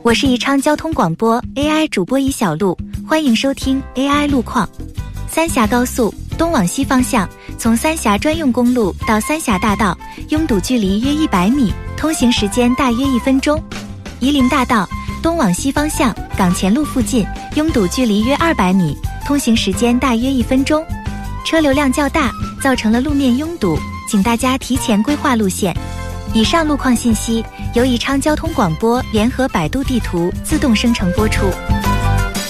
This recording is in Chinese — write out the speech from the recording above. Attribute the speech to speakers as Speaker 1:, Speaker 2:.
Speaker 1: 我是宜昌交通广播 AI 主播宜小璐，欢迎收听 AI 路况。三峡高速东往西方向，从三峡专用公路到三峡大道，拥堵距离约100米，通行时间大约1分钟。夷陵大道东往西方向，港前路附近，拥堵距离约200米，通行时间大约1分钟。车流量较大，造成了路面拥堵，请大家提前规划路线。以上路况信息由宜昌交通广播联合百度地图自动生成播出。